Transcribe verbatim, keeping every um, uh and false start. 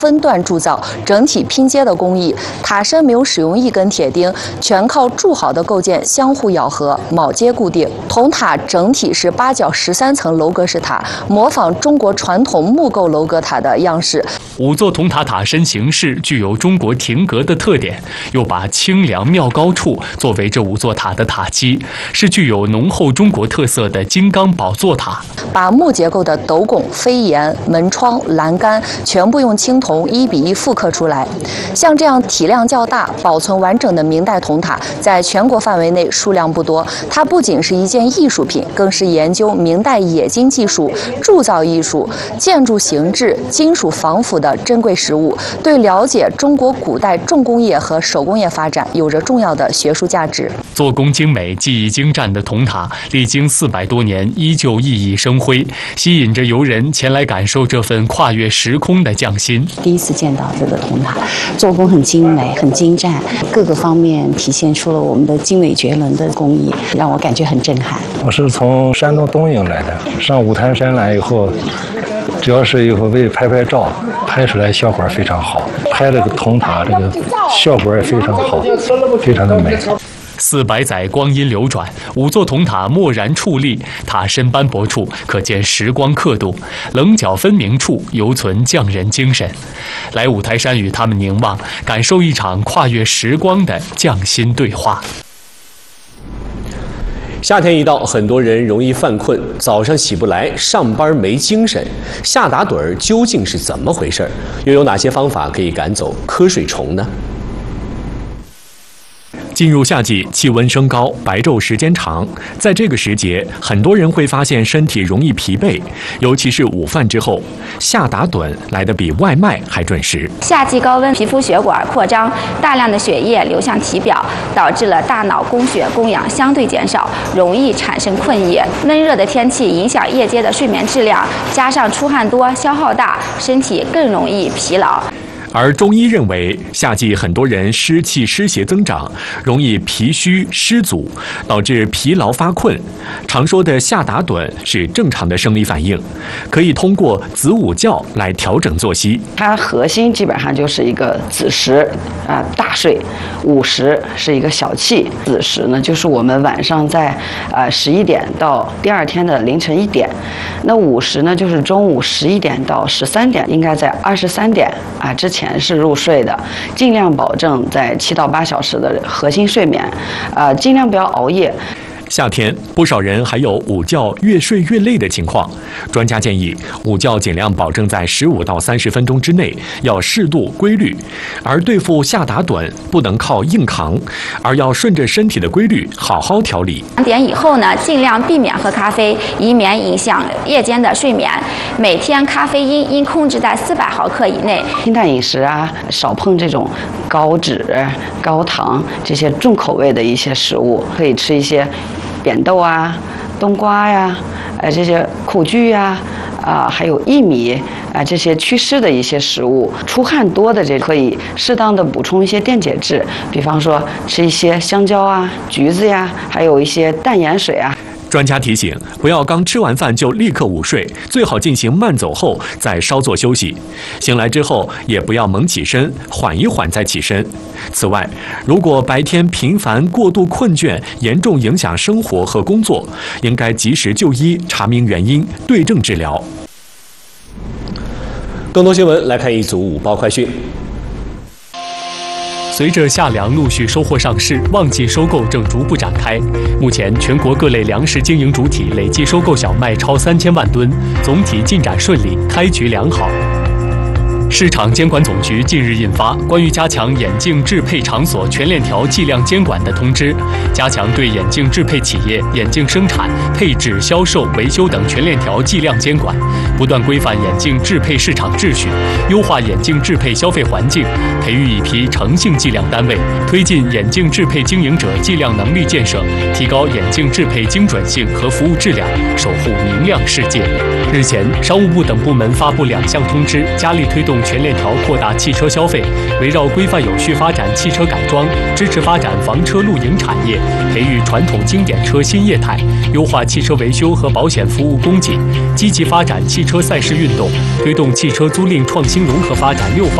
分段铸造、整体拼接的工艺，塔身没有使用一根铁钉，全靠铸好的构件相互咬合、铆接固定。铜塔整体是八角十三层楼阁式塔，模仿中国传统木构楼阁塔的样式。 五座铜塔塔身形式具有中国亭阁的特点，又把清凉妙高处作为这五座塔的塔基，是具有浓厚中国特色的金刚宝座塔。把木结构的斗拱、飞檐、门窗、栏杆全部用青铜一比一复刻出来。像这样体量较大、保存完整的明代铜塔，在全国范围内数量不多。它不仅是一件艺术品，更是研究明代冶金技术、铸造艺术、建筑形制、金属防腐的珍贵实物，对了解中国古代重工业和手工业发展有着重要的学术价值。 做工精美、技艺精湛的铜塔，历经四百多年，依旧熠熠生辉，吸引着游人前来感受这份跨越时空的匠心。 第一次见到这个铜塔，做工很精美、很精湛，各个方面体现出了我们的精美绝伦的工艺，让我感觉很震撼。 我是从山东东营来的，上五台山来以后，主要是以后为拍拍照，拍出来效果非常好，拍这个铜塔这个效果也非常好，非常的美。 四百载光阴流转，五座铜塔蓦然矗立，塔身斑驳处可见时光刻度，棱角分明处犹存匠人精神。来五台山与他们凝望，感受一场跨越时光的匠心对话。 夏天一到，很多人容易犯困，早上起不来，上班没精神。夏打盹儿究竟是怎么回事？又有哪些方法可以赶走瞌睡虫呢？ 进入夏季，气温升高，白昼时间长，在这个时节，很多人会发现身体容易疲惫，尤其是午饭之后，夏打盹来得比外卖还准时。 夏季高温，皮肤血管扩张，大量的血液流向体表，导致了大脑供血供氧相对减少，容易产生困意。闷热的天气影响夜间的睡眠质量，加上出汗多、消耗大，身体更容易疲劳。 而中医认为，夏季很多人湿气湿邪增长，容易脾虚湿阻，导致疲劳发困。常说的夏打盹是正常的生理反应，可以通过子午觉来调整作息。 它核心基本上就是一个子时啊、呃、大睡，午时是一个小憩，子时呢就是我们晚上在呃十一点到第二天的凌晨一点，那午时呢就是中午十一点到十三点，应该在二十三点啊、呃、之前。前是入睡的，尽量保证在七到八小时的核心睡眠，呃，尽量不要熬夜。 夏天，不少人还有午觉越睡越累的情况。专家建议，午觉尽量保证在十五到三十分钟之内，要适度规律。而对付夏打盹，不能靠硬扛，而要顺着身体的规律好好调理。 两点以后呢，尽量避免喝咖啡，以免影响夜间的睡眠。每天咖啡因应控制在四百毫克以内。 清淡饮食啊，少碰这种高脂、高糖这些重口味的一些食物，可以吃一些扁豆啊、冬瓜呀、呃这些苦苣呀、啊、呃、还有薏米啊、呃、这些祛湿的一些食物。出汗多的这可以适当的补充一些电解质，比方说吃一些香蕉啊、橘子呀，还有一些淡盐水啊。 专家提醒，不要刚吃完饭就立刻午睡，最好进行慢走后再稍作休息。醒来之后也不要猛起身，缓一缓再起身。此外，如果白天频繁过度困倦，严重影响生活和工作，应该及时就医，查明原因，对症治疗。 更多新闻来看一组午报快讯。 随着夏粮陆续收获上市，旺季收购正逐步展开。目前，全国各类粮食经营主体累计收购小麦超三千万吨，总体进展顺利，开局良好。市场监管总局近日印发《关于加强眼镜制配场所全链条计量监管的通知》，加强对眼镜制配企业眼镜生产、配置、销售、维修等全链条计量监管，不断规范眼镜制配市场秩序，优化眼镜制配消费环境，培育一批诚信计量单位，推进眼镜制配经营者计量能力建设，提高眼镜制配精准性和服务质量，守护明亮世界。 日前，商务部等部门发布两项通知，加力推动全链条扩大汽车消费，围绕规范有序发展汽车改装，支持发展房车露营产业，培育传统经典车新业态，优化汽车维修和保险服务供给，积极发展汽车赛事运动，推动汽车租赁创新融合发展六方